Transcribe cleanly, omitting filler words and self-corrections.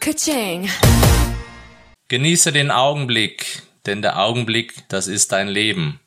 Ka-ching. Genieße den Augenblick, denn der Augenblick, das ist dein Leben.